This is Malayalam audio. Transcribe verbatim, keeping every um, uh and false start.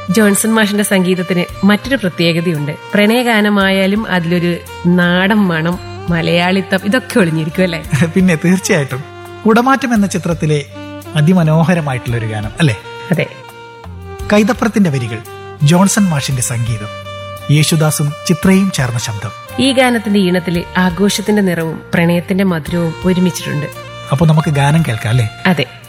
ജോൺസൺ മാഷിന്റെ സംഗീതത്തിന് മറ്റൊരു പ്രത്യേകതയുണ്ട്. പ്രണയഗാനമായാലും അതിലൊരു നാടൻ മണം, മലയാളിത്തം ഇതൊക്കെ ഒളിഞ്ഞിരിക്കും അല്ലേ? പിന്നെ തീർച്ചയായിട്ടും. കുടമാറ്റം എന്ന ചിത്രത്തിലെ അതിമനോഹരമായിട്ടുള്ള ഒരു ഗാനം അല്ലേ? അതെ. കൈതപ്രത്തിന്റെ വരികൾ, ജോൺസൺ മാഷിന്റെ സംഗീതം, യേശുദാസും ചിത്രയും ചേർന്ന ശബ്ദം. ഈ ഗാനത്തിന്റെ ഈണത്തില് ആഘോഷത്തിന്റെ നിറവും പ്രണയത്തിന്റെ മധുരവും ഒരുമിച്ചിട്ടുണ്ട്. അപ്പൊ നമുക്ക് ഗാനം കേൾക്കാം അല്ലേ? അതെ.